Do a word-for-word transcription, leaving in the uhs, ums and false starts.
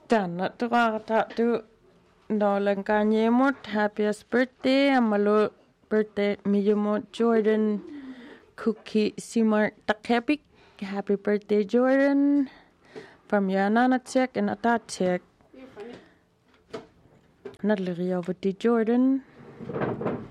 Tänä tuota tu nolen kanyemut happiest birthday amalu birthday miyumut Jordan Cookie Simar Takepik. Happy birthday Jordan from your nanatek and atatek. Not Jordan.